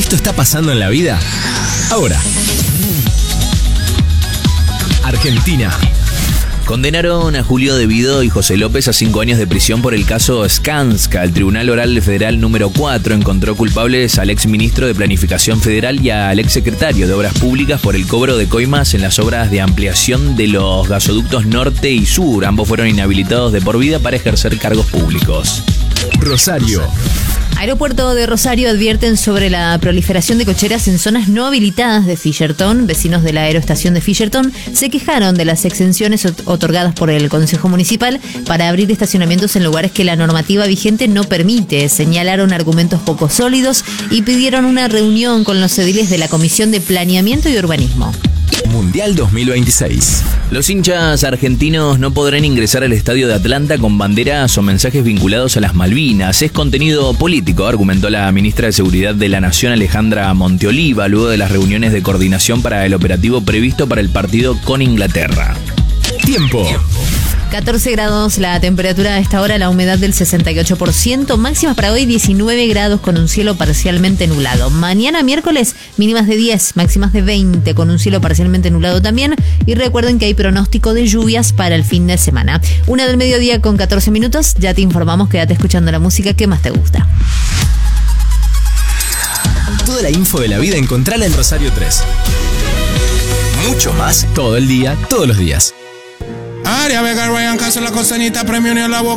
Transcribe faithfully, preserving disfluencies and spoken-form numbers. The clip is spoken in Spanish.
Esto está pasando en la vida ahora. Argentina. Condenaron a Julio De Vido y José López a cinco años de prisión por el caso Skanska. El Tribunal Oral Federal número cuatro encontró culpables al exministro de Planificación Federal y al exsecretario de Obras Públicas por el cobro de coimas en las obras de ampliación de los gasoductos norte y sur. Ambos fueron inhabilitados de por vida para ejercer cargos públicos. Rosario. Aeropuerto de Rosario advierten sobre la proliferación de cocheras en zonas no habilitadas de Fisherton. Vecinos de la aeroestación de Fisherton se quejaron de las exenciones otorgadas por el Consejo Municipal para abrir estacionamientos en lugares que la normativa vigente no permite. Señalaron argumentos poco sólidos y pidieron una reunión con los ediles de la Comisión de Planeamiento y Urbanismo. Mundial dos mil veintiséis. Los hinchas argentinos no podrán ingresar al estadio de Atlanta con banderas o mensajes vinculados a las Malvinas. Es contenido político, argumentó la ministra de Seguridad de la Nación, Alejandra Monteoliva, luego de las reuniones de coordinación para el operativo previsto para el partido con Inglaterra. Tiempo. catorce grados la temperatura a esta hora, la humedad del sesenta y ocho por ciento, máximas para hoy diecinueve grados con un cielo parcialmente nublado. Mañana miércoles mínimas de diez, máximas de veinte con un cielo parcialmente nublado también. Y recuerden que hay pronóstico de lluvias para el fin de semana. Una del mediodía con catorce minutos, ya te informamos, quédate escuchando la música que más te gusta. Toda la info de la vida encontrala en Rosario tres. Mucho más todo el día, todos los días. Área Vega, Ryan Caso, la costanita, premio en la boca.